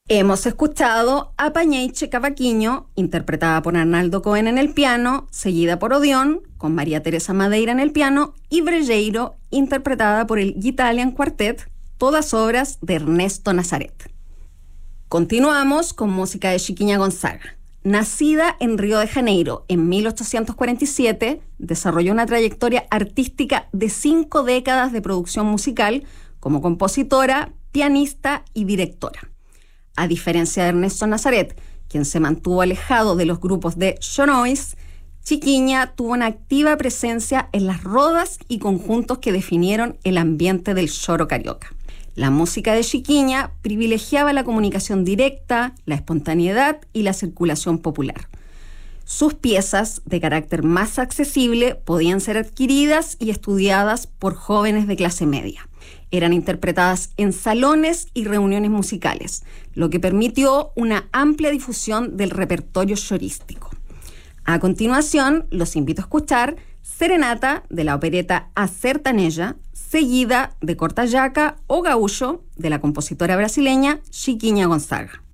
Hemos escuchado a Pañeiche Cavaquinho, interpretada por Arnaldo Cohen en el piano, seguida por Odeón, con María Teresa Madeira en el piano, y Brejeiro, interpretada por el Italian Quartet, todas obras de Ernesto Nazaret. Continuamos con música de Chiquinha Gonzaga. Nacida en Río de Janeiro en 1847, desarrolló una trayectoria artística de 5 décadas de producción musical como compositora, pianista y directora. A diferencia de Ernesto Nazaret, quien se mantuvo alejado de los grupos de chonois, Chiquinha tuvo una activa presencia en las rodas y conjuntos que definieron el ambiente del choro carioca. La música de Chiquinha privilegiaba la comunicación directa, la espontaneidad y la circulación popular. Sus piezas, de carácter más accesible, podían ser adquiridas y estudiadas por jóvenes de clase media. Eran interpretadas en salones y reuniones musicales, lo que permitió una amplia difusión del repertorio chorístico. A continuación, los invito a escuchar Serenata de la opereta A Sertaneja, seguida de Corta Yaca o Gaúcho de la compositora brasileña Chiquinha Gonzaga.